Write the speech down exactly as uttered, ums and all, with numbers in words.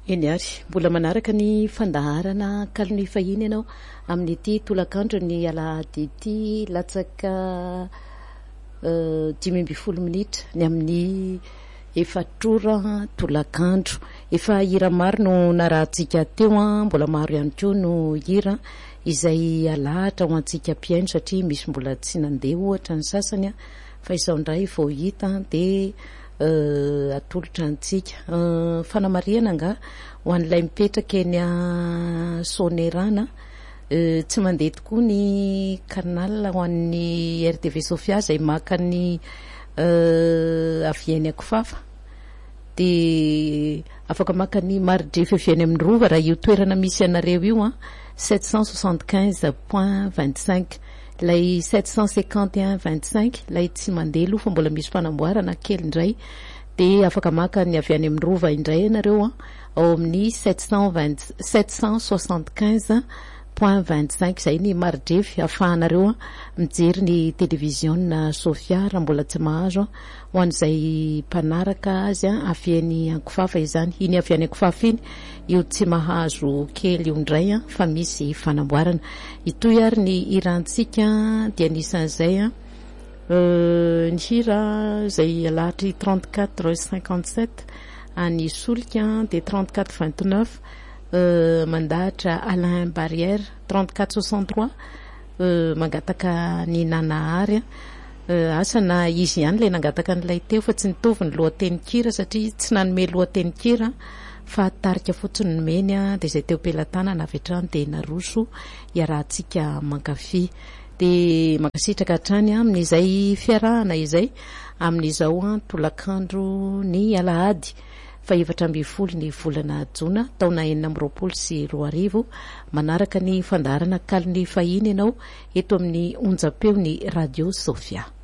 eny ary mbola manaraka ny fandaharana kalony fahiny ianao amin'ity tolakandro ny alahady ity latsaka dimy amby folo minitra ny amin'ny efatrora tolakandro. Efa hira maro no narahantsika teo a, mbola maro ihany koa no hira izay alahatra ho antsika mpiaino satria misy mbola tsy nandeha ohatra ny sasany a, fa izao ndray vao hita dia Uh, atolotra antsika uh, fanamariana nga ho an'ilay mipetraka eny a Sonerana uh, tsy mandeha tokoa ny canal ho an'ny R T V Sofia izay maka ny uh, aviany Akofafa dia afaka maka ny Maridrefy aviany amin'ny Rova raha io toerana misy anareo io a sept cent soixante-quinze point vingt-cinq lay sept cent cinquante et un vingt-cinq lay tsy mandeha aloha fa mbola misy fanamboarana kely indray dia afaka maka ny avy any amin'ny Rova indray ianareo a ao amin'ny sept cent soixante-quinze point vingt-cinq zay ny Maridrefy afahanareo a mijery ny télévision Sofia raha mbola tsy mahazo ho an'izay mpanaraka azy a avy any Akofafa izany. Iny avy any Akofafa iny io tsy mahazo kely io indray a fa misy fanamboarana itoy ary ny irantsika dia nisan'izay a uh, ny hira zay alahatry trente-quatre cinquante-sept any solika dia trente-quatre vingt-neuf uh, mandahatra Alain Barrière trente-quatre soixante-trois uh, mangataka ny Nanahary uh, asana izy ihany ilay nangataka n'ilay teo fa tsy nitovy ny lohatenin-kira satria tsy nanome lohatenin-kira fa tarika fotsiny nomeny a dia izay teo pelatana navetrany dia naroso iarahantsika mankafy dia mankasitraka hatrany amin'izay fiarahana izay amin'izao a tolakandro ny alahady fa efatra amby folo ny volana Jona taona enina amby roapolo sy roa arivo manaraka ny fandaharana kalony fahiny ianao eto amin'ny onjam-peo ny Radio Sofia.